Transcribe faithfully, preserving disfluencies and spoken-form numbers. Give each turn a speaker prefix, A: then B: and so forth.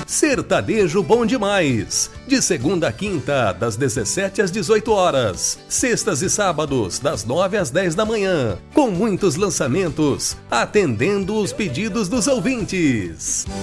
A: Sertanejo Bom Demais, de segunda a quinta, das dezessete às dezoito horas, sextas e sábados, das nove às dez da manhã, com muitos lançamentos, atendendo os pedidos dos ouvintes.